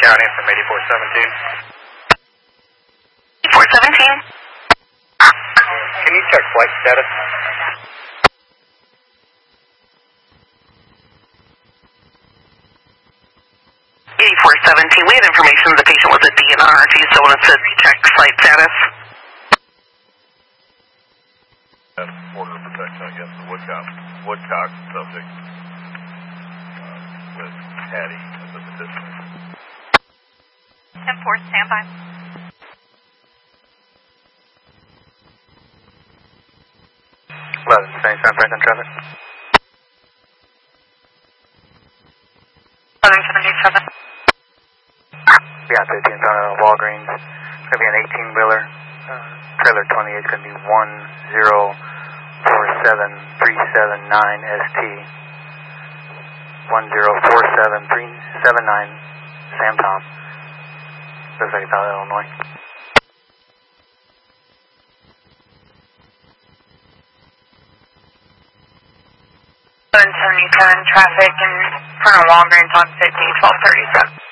County from 8417. 8417. Can you check flight status? We had information the patient was at DNR. If you still want us to check flight status. Border protection against the Woodcock subject with Hattie as the petitioner. 10-4, standby. Same Franklin traffic. 1177. Yeah, 13 in front of Walgreens. It's going to be an 18-wheeler. Trailer 28 is going to be 1047379 ST. 1047379 Sam Tom. Looks like it's out of Illinois. Traffic in front of Walgreens on 50, 1237.